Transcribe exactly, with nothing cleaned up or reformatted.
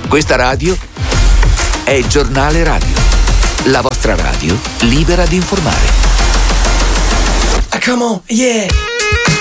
Questa radio è il Giornale Radio, la vostra radio libera di informare. Come on, yeah.